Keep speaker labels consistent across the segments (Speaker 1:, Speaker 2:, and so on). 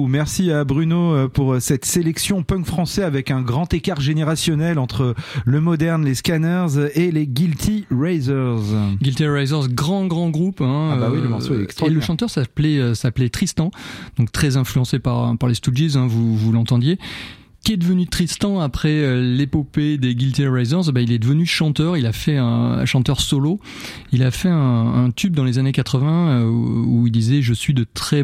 Speaker 1: Merci à Bruno pour cette sélection punk français avec un grand écart générationnel entre le moderne, les Scanners et les Guilty Razors.
Speaker 2: Guilty Razors, grand groupe. Hein,
Speaker 1: ah bah oui, le morceau est extraordinaire.
Speaker 2: Et le chanteur s'appelait Tristan, donc très influencé par les Stooges, hein, vous l'entendiez. Qui est devenu Tristan après l'épopée des Guilty Razors? Il est devenu chanteur, il a fait un chanteur solo. Il a fait un tube dans les années 80 où il disait je suis de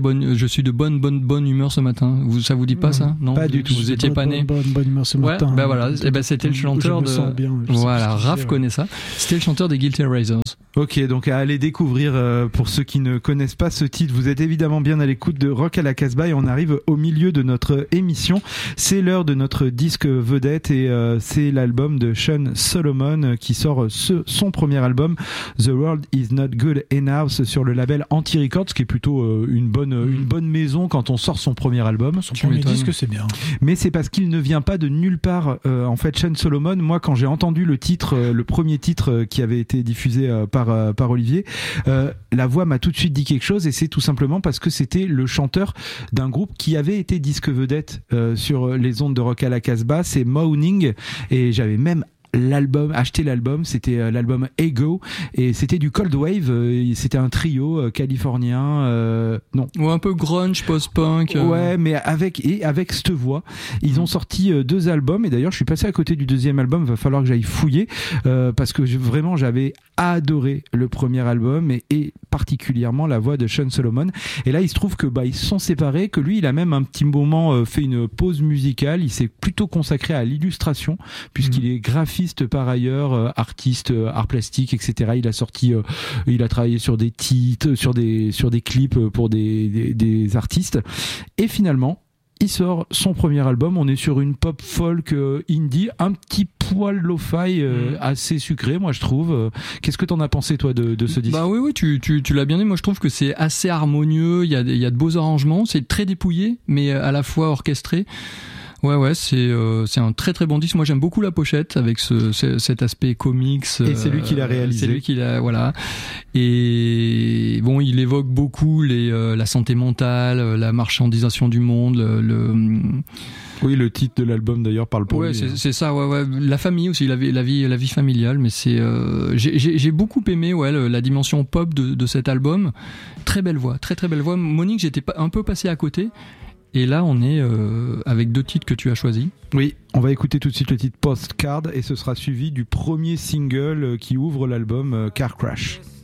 Speaker 2: bonne humeur ce matin. Ça vous dit pas ça? Non,
Speaker 1: pas du tout.
Speaker 2: Vous étiez pas né.
Speaker 3: Bonne humeur ce matin.
Speaker 2: Ouais, voilà, c'était le chanteur voilà, Raph connaît ça. C'était le chanteur des Guilty Razors.
Speaker 1: Ok, donc à aller découvrir pour ceux qui ne connaissent pas ce titre. Vous êtes évidemment bien à l'écoute de Rock à la Casbah et on arrive au milieu de notre émission. C'est l'heure de notre disque vedette et c'est l'album de Sean Solomon qui sort son premier album The World Is Not Good Enough sur le label Anti-Records, qui est plutôt une bonne maison quand on sort son premier album.
Speaker 3: Son premier disque, c'est bien.
Speaker 1: Mais c'est parce qu'il ne vient pas de nulle part. En fait, Sean Solomon, moi quand j'ai entendu le premier titre qui avait été diffusé par Olivier, la voix m'a tout de suite dit quelque chose et c'est tout simplement parce que c'était le chanteur d'un groupe qui avait été disque vedette sur les ondes de Rock à la Casbah, c'est Moaning, et j'avais même acheté l'album, c'était l'album Ego et c'était du Cold Wave, c'était un trio californien
Speaker 2: ou un peu grunge, post-punk
Speaker 1: ouais, mais avec cette voix. Ils ont sorti 2 albums et d'ailleurs je suis passé à côté du deuxième album, va falloir que j'aille fouiller parce que vraiment j'avais adoré le premier album et particulièrement la voix de Sean Solomon. Et là il se trouve que ils se sont séparés, que lui il a même un petit moment fait une pause musicale, il s'est plutôt consacré à l'illustration puisqu'il est graphiste par ailleurs, artiste, art plastique, etc. Il a travaillé sur des titres, sur des clips pour des artistes. Et finalement, il sort son premier album. On est sur une pop folk indie, un petit poil lo-fi assez sucré, moi je trouve. Qu'est-ce que t'en as pensé toi de ce disque?
Speaker 2: Oui, tu l'as bien dit. Moi je trouve que c'est assez harmonieux. Il y a de beaux arrangements. C'est très dépouillé, mais à la fois orchestré. Ouais, c'est un très très bon disque. Moi j'aime beaucoup la pochette avec cet aspect comics.
Speaker 1: Et c'est lui qui l'a réalisé.
Speaker 2: C'est lui qui l'a, voilà. Et bon, il évoque beaucoup la santé mentale, la marchandisation du monde,
Speaker 1: Oui, le titre de l'album d'ailleurs parle pour lui.
Speaker 2: C'est ça, ouais. La famille aussi, la vie familiale, mais c'est j'ai beaucoup aimé la dimension pop de cet album. Très belle voix, très très belle voix. Monique, j'étais un peu passé à côté. Et là, on est avec 2 titres que tu as choisis.
Speaker 1: Oui, on va écouter tout de suite le titre Postcard et ce sera suivi du premier single qui ouvre l'album Car Crash.